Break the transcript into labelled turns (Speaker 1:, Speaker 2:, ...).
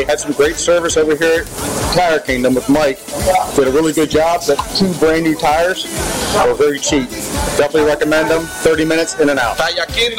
Speaker 1: Had some great service over here at Tire Kingdom with Mike. Did a really good job. The 2 brand new tires were very cheap. Definitely recommend them. 30 minutes in and out.